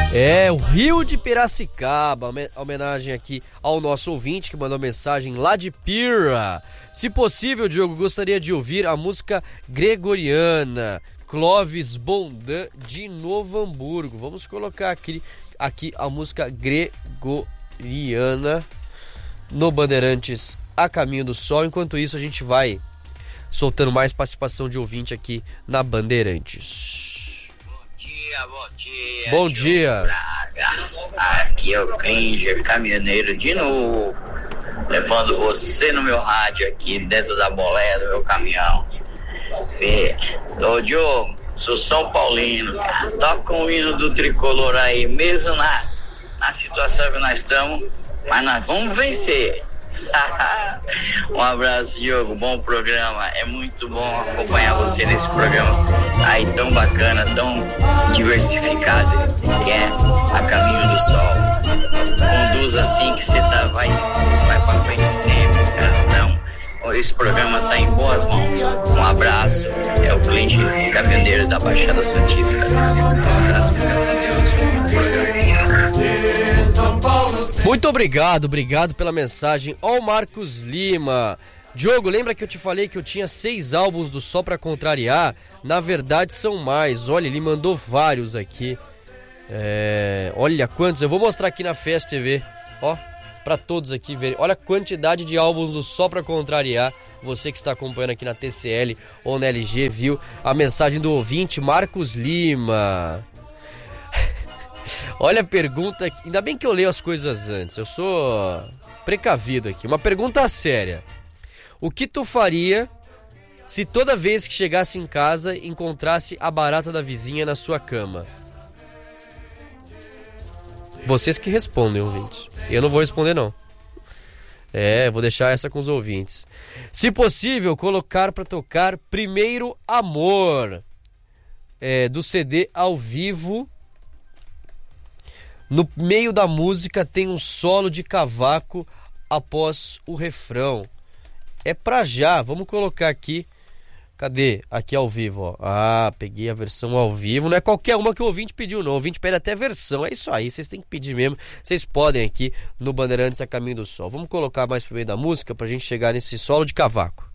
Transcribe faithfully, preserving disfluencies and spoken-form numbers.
É, o Rio de Piracicaba, homenagem aqui ao nosso ouvinte que mandou mensagem lá de Pira. Se possível, Diogo, gostaria de ouvir a música Gregoriana, Clóvis Bondan de Novo Hamburgo. Vamos colocar aqui, aqui a música Gregoriana no Bandeirantes A Caminho do Sol. Enquanto isso, a gente vai soltando mais participação de ouvinte aqui na Bandeirantes. Bom dia, bom dia. Aqui é o Cringer, caminhoneiro de novo, levando você no meu rádio aqui dentro da boleia do meu caminhão. E, ô Diogo, sou São Paulino, toca um hino do tricolor aí, mesmo na, na situação que nós estamos, mas nós vamos vencer. Um abraço, Diogo, bom programa, é muito bom acompanhar você nesse programa aí tão bacana, tão diversificado, que é A Caminho do Sol. Conduz assim que você tá, vai, vai pra frente sempre, cara. Então, esse programa tá em boas mãos. Um abraço, é o Clint, caminhoneiro da Baixada Santista. Um abraço, fica com Deus, um programa. Muito obrigado, obrigado pela mensagem. Ó o Marcos Lima. Diogo, lembra que eu te falei que eu tinha seis álbuns do Só Pra Contrariar? Na verdade são mais. Olha, ele mandou vários aqui. É... Olha quantos. Eu vou mostrar aqui na Fest T V. Ó, pra todos aqui verem. Olha a quantidade de álbuns do Só Pra Contrariar. Você que está acompanhando aqui na T C L ou na L G, viu a mensagem do ouvinte Marcos Lima. Olha a pergunta, ainda bem que eu leio as coisas antes, eu sou precavido aqui. Uma pergunta séria. O que tu faria se toda vez que chegasse em casa encontrasse a barata da vizinha na sua cama? Vocês que respondem, ouvintes. Eu não vou responder, não. É, vou deixar essa com os ouvintes. Se possível, colocar pra tocar Primeiro Amor, é, do C D Ao Vivo. No meio da música tem um solo de cavaco após o refrão. É pra já, vamos colocar aqui. Cadê? Aqui ao vivo, ó. Ah, peguei a versão ao vivo. Não é qualquer uma que o ouvinte pediu, não. O ouvinte pede até versão. É isso aí, vocês têm que pedir mesmo. Vocês podem aqui no Bandeirantes A Caminho do Sol. Vamos colocar mais pro meio da música pra gente chegar nesse solo de cavaco.